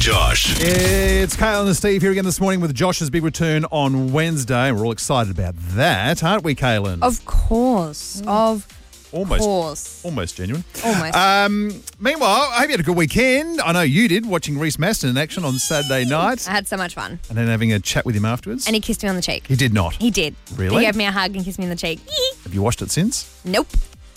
Josh. It's Kaylin and Steve here again this morning with Josh's big return on Wednesday. We're all excited about that, aren't we, Kaylin? Of course. Almost genuine. Almost. Meanwhile, I hope you had a good weekend. I know you did, watching Reece Maston in action on Saturday night I had so much fun. and then having a chat with him afterwards. And he kissed me on the cheek. He did not. He did. Really? He gave me a hug and kissed me on the cheek. Have you watched it since? Nope.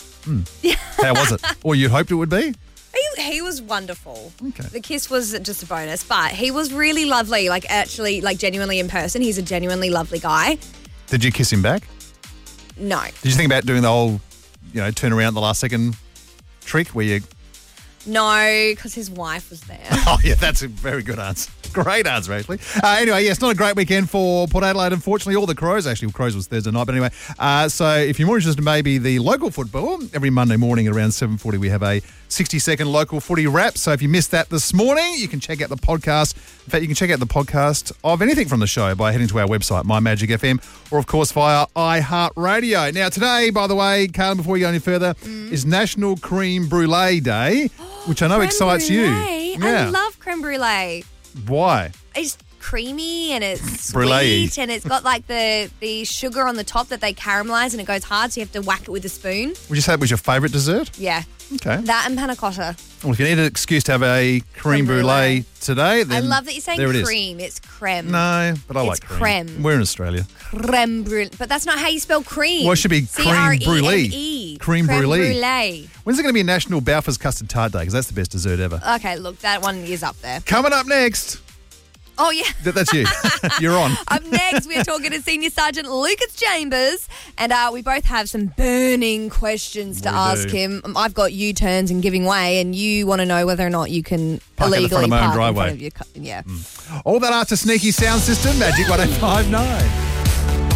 How was it? Or you hoped it would be? He was wonderful. Okay. The kiss was just a bonus, but he was really lovely. Like, actually, like, genuinely in person. He's a genuinely lovely guy. Did you kiss him back? No. Did you think about doing the whole, turn around at the last second trick where you... No, because his wife was there. Oh, yeah, that's a very good answer. Great answer, actually. Anyway, yes, not a great weekend for Port Adelaide, unfortunately. All the Crows, actually, Crows was Thursday night. But anyway, so if you're more interested in maybe the local football, every Monday morning at around 7:40, we have a 60-second local footy wrap. So if you missed that this morning, you can check out the podcast. In fact, you can check out the podcast of anything from the show by heading to our website, My Magic FM, or, of course, via iHeartRadio. Now, today, by the way, Carlin, before we go any further, is National Creme Brulee Day, which I know excites you. I love creme brulee. Why? It's creamy and it's Brulee. sweet and it's got like the sugar on the top that they caramelize and it goes hard, so you have to whack it with a spoon. Would you say it was your favourite dessert? Yeah. Okay. That and panna cotta. Well, if you need an excuse to have a creme brulee today, then I love that you're saying there it is. cream. It's creme. No, but I It's like creme. We're in Australia. Creme brulee. But that's not how you spell cream. Well, it should be creme brulee. C-R-E-M-E. Creme brulee. brulee. When's it going to be National Balfour's Custard Tart Day? Because that's the best dessert ever. Okay, look, that one is up there. Coming up next. Oh, yeah. That's you. You're on. Up next, we're talking to Senior Sergeant Lucas Chambers, and we both have some burning questions to ask him. I've got U-turns and giving way, and you want to know whether or not you can Park at the front illegally of my own park in driveway. front of your car. Yeah. All that after Sneaky Sound System, Magic 1059.